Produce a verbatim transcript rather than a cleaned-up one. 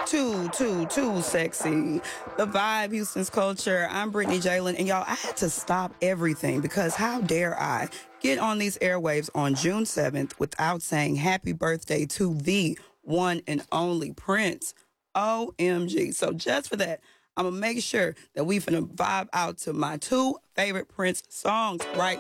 Too, too, too sexy. The Vibe, Houston's Culture. I'm Brittany Jalen, and y'all, I had to stop everything because how dare I get on these airwaves on June seventh without saying happy birthday to the one and only Prince. O M G. So just for that, I'm going to make sure that we finna vibe out to my two favorite Prince songs right